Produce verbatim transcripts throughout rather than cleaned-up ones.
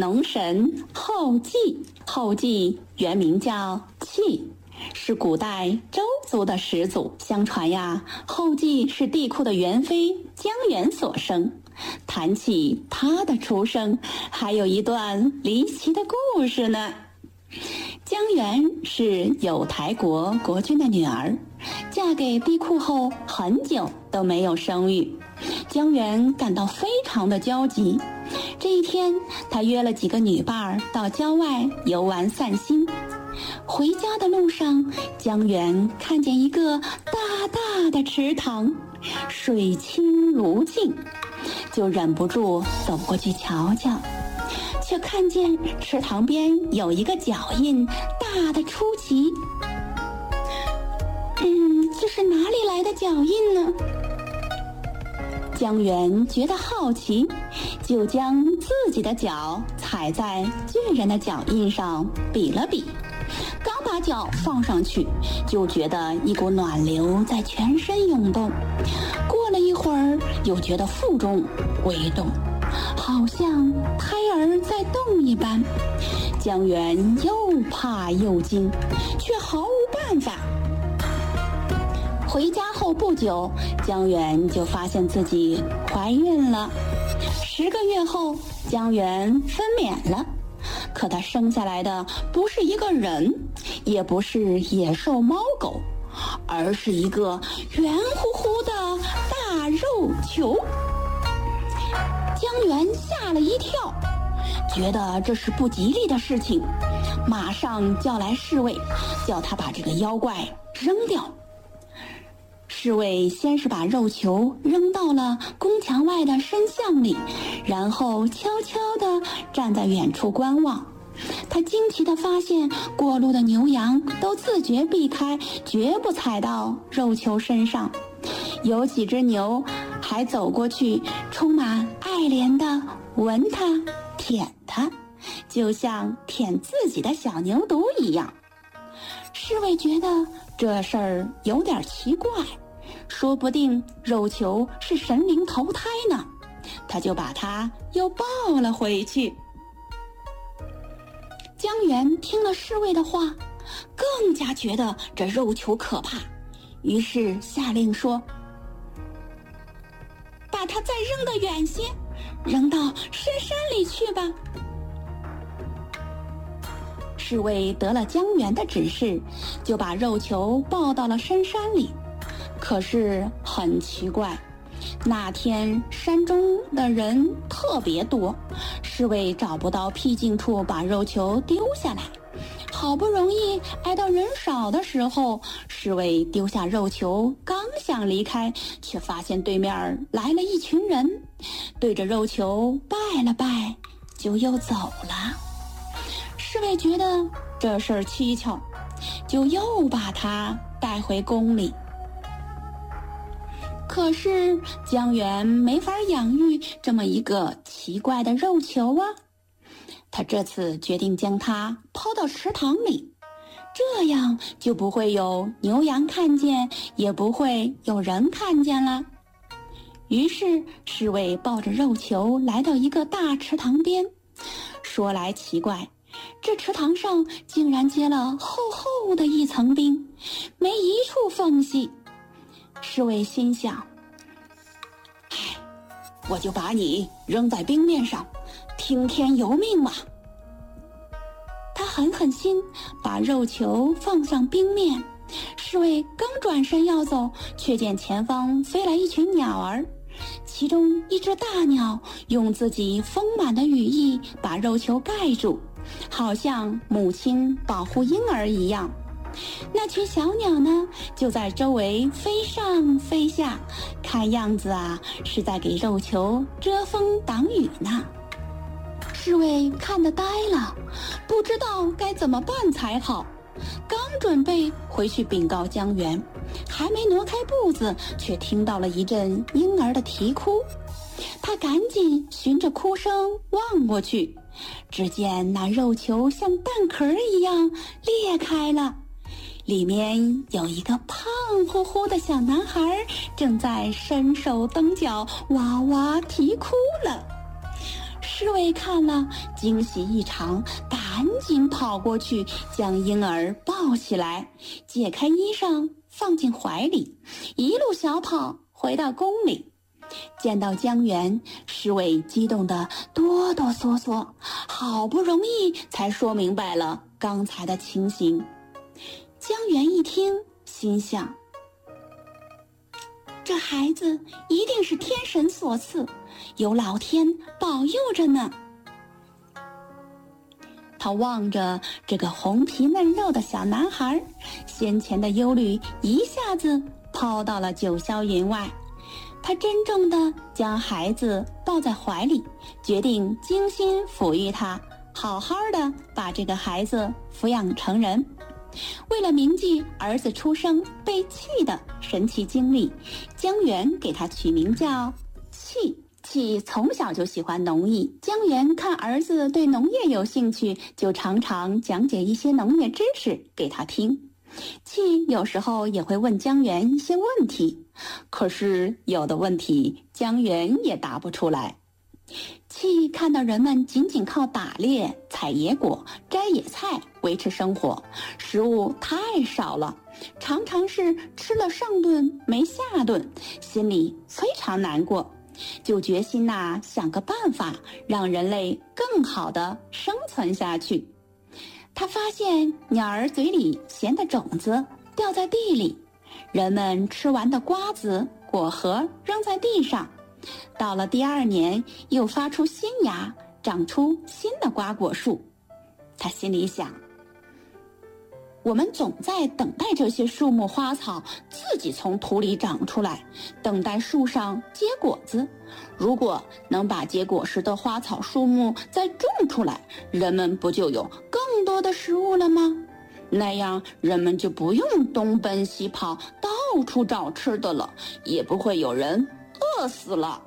农神后稷。后稷原名叫契，是古代周族的始祖。相传呀，后稷是帝喾的元妃姜原所生。谈起她的出生，还有一段离奇的故事呢。姜原是有台国国君的女儿，嫁给帝喾后很久都没有生育。姜原感到非常的焦急。这一天，他约了几个女伴到郊外游玩散心。回家的路上，姜原看见一个大大的池塘，水清如镜，就忍不住走过去瞧瞧，却看见池塘边有一个脚印，大的出奇。嗯，这是哪里来的脚印呢？姜原觉得好奇，就将自己的脚踩在巨人的脚印上比了比。刚把脚放上去，就觉得一股暖流在全身涌动。过了一会儿，又觉得腹中微动，好像胎儿在动一般。姜原又怕又惊，却毫无办法。回家后不久，姜原就发现自己怀孕了。十个月后，姜原分娩了。可他生下来的不是一个人，也不是野兽猫狗，而是一个圆乎乎的大肉球。姜原吓了一跳，觉得这是不吉利的事情，马上叫来侍卫，叫他把这个妖怪扔掉。侍卫先是把肉球扔到了宫墙外的深巷里，然后悄悄地站在远处观望。他惊奇地发现，过路的牛羊都自觉避开，绝不踩到肉球身上。有几只牛还走过去，充满爱怜地闻它、舔它，就像舔自己的小牛犊一样。侍卫觉得这事儿有点奇怪，说不定肉球是神灵投胎呢，他就把它又抱了回去。姜原听了侍卫的话，更加觉得这肉球可怕，于是下令说：把它再扔得远些，扔到深山里去吧。侍卫得了姜原的指示，就把肉球抱到了深山里。可是很奇怪，那天山中的人特别多，侍卫找不到僻静处把肉球丢下来。好不容易挨到人少的时候，侍卫丢下肉球，刚想离开，却发现对面来了一群人，对着肉球拜了拜，就又走了。侍卫觉得这事儿蹊跷，就又把他带回宫里。可是姜原没法养育这么一个奇怪的肉球啊，他这次决定将它抛到池塘里，这样就不会有牛羊看见，也不会有人看见了。于是侍卫抱着肉球来到一个大池塘边。说来奇怪，这池塘上竟然结了厚厚的一层冰，没一处缝隙。侍卫心想：唉，我就把你扔在冰面上，听天由命吧。他狠狠心把肉球放上冰面，侍卫刚转身要走，却见前方飞来一群鸟儿，其中一只大鸟用自己丰满的羽翼把肉球盖住，好像母亲保护婴儿一样。那群小鸟呢，就在周围飞上飞下，看样子啊，是在给肉球遮风挡雨呢。侍卫看得呆了，不知道该怎么办才好。刚准备回去禀告姜原，还没挪开步子，却听到了一阵婴儿的啼哭。他赶紧循着哭声望过去，只见那肉球像蛋壳一样裂开了，里面有一个胖乎乎的小男孩，正在伸手蹬脚哇哇啼哭了。 侍卫看了，惊喜异常，赶紧跑过去将婴儿抱起来，解开衣裳放进怀里，一路小跑回到宫里。见到江源，侍卫激动得哆哆嗦嗦，好不容易才说明白了刚才的情形。江源一听，心想，这孩子一定是天神所赐，有老天保佑着呢。他望着这个红皮嫩肉的小男孩，先前的忧虑一下子抛到了九霄云外。他郑重地将孩子抱在怀里，决定精心抚育他，好好的把这个孩子抚养成人。为了铭记儿子出生被弃的神奇经历，江源给他取名叫弃。弃从小就喜欢农艺，江源看儿子对农业有兴趣，就常常讲解一些农业知识给他听。弃有时候也会问江源一些问题，可是有的问题江源也答不出来。弃看到人们仅仅靠打猎、采野果、摘野菜维持生活，食物太少了，常常是吃了上顿没下顿，心里非常难过，就决心呐、啊、想个办法让人类更好的生存下去。他发现鸟儿嘴里衔的种子掉在地里，人们吃完的瓜子、果核扔在地上，到了第二年又发出新芽，长出新的瓜果树。他心里想，我们总在等待这些树木花草自己从土里长出来，等待树上结果子。如果能把结果实的花草树木再种出来，人们不就有更多的食物了吗？那样人们就不用东奔西跑到处找吃的了，也不会有人饿死了。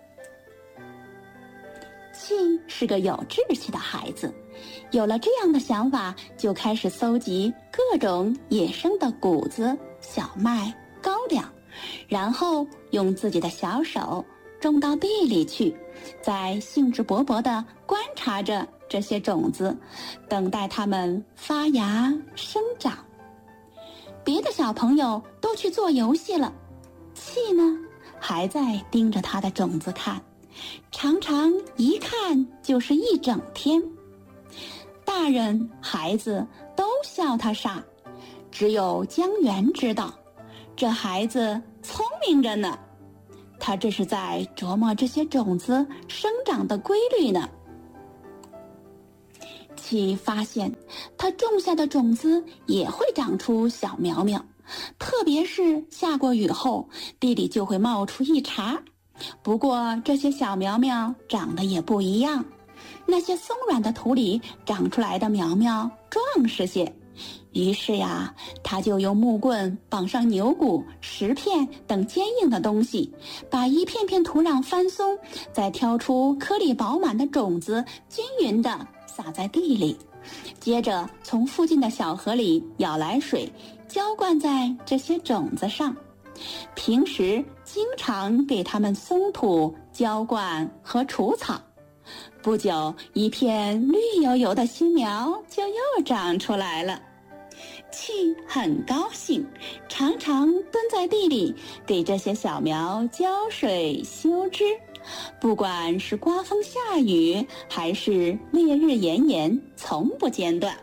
弃是个有志气的孩子，有了这样的想法，就开始搜集各种野生的谷子、小麦、高粱，然后用自己的小手种到地里去，再兴致勃勃地观察着这些种子，等待它们发芽生长。别的小朋友都去做游戏了，弃呢还在盯着他的种子看，常常一看就是一整天。大人孩子都笑他傻，只有江源知道，这孩子聪明着呢，他这是在琢磨这些种子生长的规律呢。弃发现他种下的种子也会长出小苗苗，特别是下过雨后，地里就会冒出一茬。不过这些小苗苗长得也不一样，那些松软的土里长出来的苗苗壮实些。于是呀，他就用木棍绑上牛骨、石片等坚硬的东西，把一片片土壤翻松，再挑出颗粒饱满的种子，均匀地撒在地里，接着从附近的小河里舀来水，浇灌在这些种子上。平时经常给它们松土、浇灌和除草。不久，一片绿油油的新苗就又长出来了。弃很高兴，常常蹲在地里给这些小苗浇水修枝，不管是刮风下雨还是烈日炎炎，从不间断。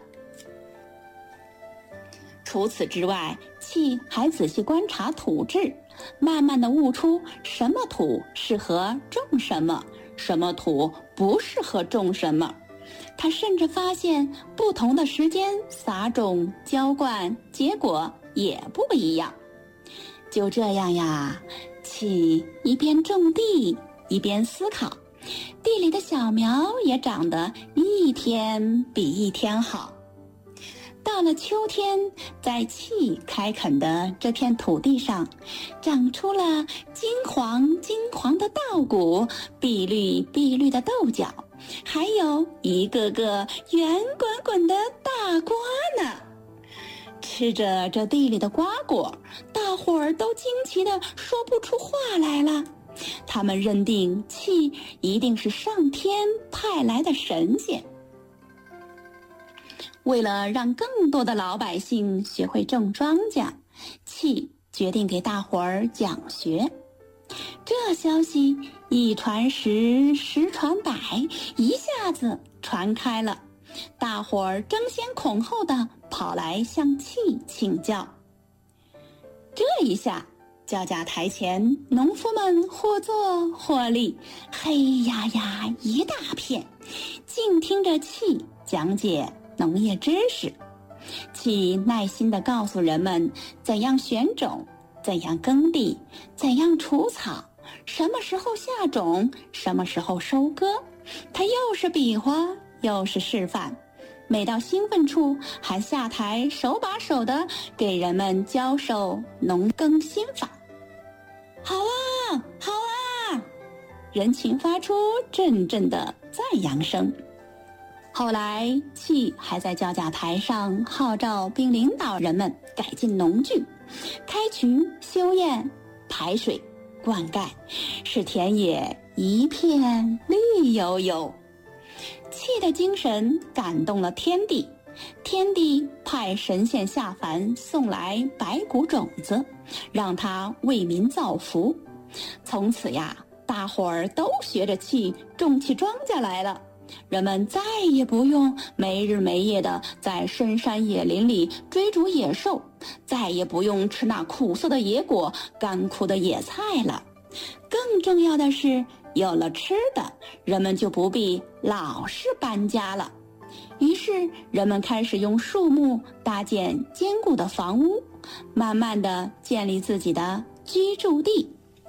除此之外，弃还仔细观察土质，慢慢地悟出什么土适合种什么，什么土不适合种什么。他甚至发现不同的时间撒种、浇灌，结果也不一样。就这样呀，弃一边种地一边思考，地里的小苗也长得一天比一天好。到了秋天，在弃开垦的这片土地上，长出了金黄金黄的稻谷，碧绿碧绿的豆角，还有一个个圆滚滚的大瓜呢。吃着这地里的瓜果，大伙儿都惊奇地说不出话来了。 他们认定气一定是上天派来的神仙。为了让更多的老百姓学会种庄稼，气决定给大伙儿讲学。这消息一传十，十传百，一下子传开了，大伙儿争先恐后的跑来向气请教。这一下，教架台前农夫们或坐或立，黑压压一大片，静听着气讲解农业知识。气耐心地告诉人们怎样选种，怎样耕地，怎样除草，什么时候下种，什么时候收割。他又是比划，又是示范，每到兴奋处还下台手把手地给人们教授农耕心法。好啊，好啊！人群发出阵阵的赞扬声。后来，气还在教架台上号召并领导人们改进农具，开渠、修堰、排水、灌溉，使田野一片绿油油。气的精神感动了天地，天地派神仙下凡送来白谷种子，让他为民造福。从此呀，大伙儿都学着气种起庄稼来了。人们再也不用没日没夜地在深山野林里追逐野兽，再也不用吃那苦涩的野果、干枯的野菜了。更重要的是，有了吃的，人们就不必老是搬家了。于是，人们开始用树木搭建坚固的房屋，慢慢地建立自己的居住地。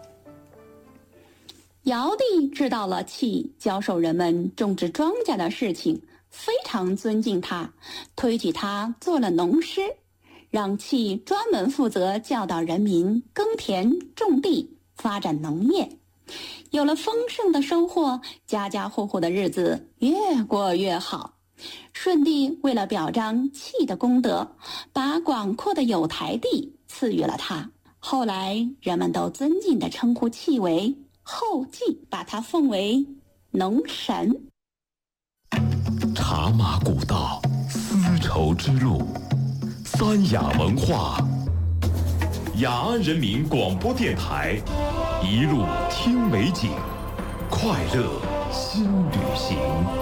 尧帝知道了气教授人们种植庄稼的事情，非常尊敬他，推举他做了农师，让气专门负责教导人民耕田种地，发展农业。有了丰盛的收获，家家户户的日子越过越好。舜帝为了表彰气的功德，把广阔的有台地赐予了他。后来人们都尊敬地称呼气为后稷，把他奉为农神。 茶马古道，丝绸之路，三雅文化，雅安人民广播电台，一路听美景，快乐新旅行。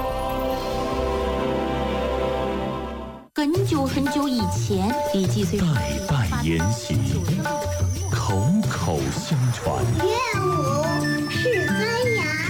很久很久以前，李继虽代代沿袭，口口相传。 乐舞是三雅。